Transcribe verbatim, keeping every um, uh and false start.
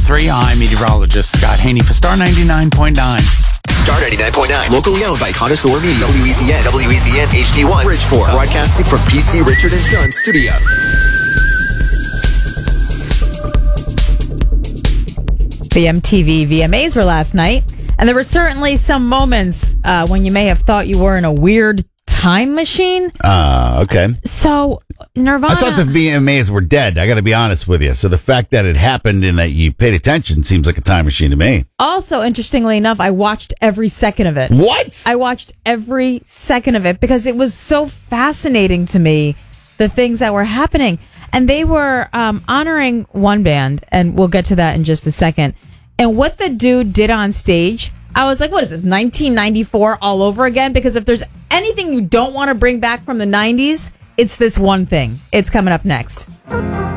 three. I'm meteorologist Scott Haney for Star ninety-nine point nine. Star ninety-nine point nine, locally owned by Connoisseur Media. W E Z N, W E Z N H D one, Bridgeport. Broadcasting from P C Richard and Son Studio. The M T V V M As were last night, and there were certainly some moments uh, when you may have thought you were in a weird time machine. Uh, okay. So, Nirvana... I thought the V M As were dead, I got to be honest with you. So the fact that it happened and that you paid attention seems like a time machine to me. Also, interestingly enough, I watched every second of it. What? I watched every second of it because it was so fascinating to me, the things that were happening. And they were um, honoring one band, and we'll get to that in just a second. And what the dude did on stage, I was like, what is this, nineteen ninety-four all over again? Because if there's anything you don't want to bring back from the nineties, it's this one thing. It's coming up next.